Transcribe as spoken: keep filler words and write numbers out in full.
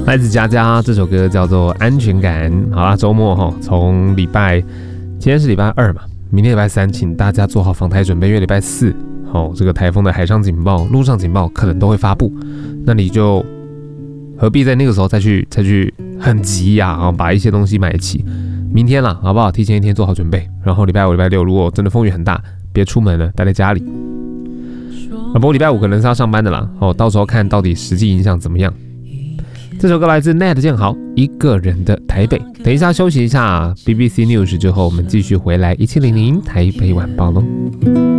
来自佳佳，这首歌叫做《安全感》。好啦，周末哈，从礼拜今天是礼拜二嘛，明天礼拜三，请大家做好防台准备，因为礼拜四，好、哦、这个台风的海上警报、陆上警报可能都会发布，那你就何必在那个时候再去再去很急呀、啊，把一些东西买齐。明天啦，好不好？提前一天做好准备，然后礼拜五、礼拜六，如果真的风雨很大，别出门了，待在家里。啊，不过礼拜五可能是要上班的啦，哦，到时候看到底实际影响怎么样。这首歌来自 Nat 建豪，一个人的台北。等一下休息一下 B B C News 之后，我们继续回来一七零零台北晚报喽。